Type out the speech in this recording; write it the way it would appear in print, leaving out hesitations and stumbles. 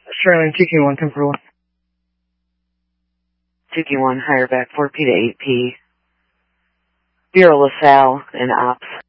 Australian 2Q1, Comfort 1. 2Q1, higher back 4P to 8P. Bureau LaSalle in Ops.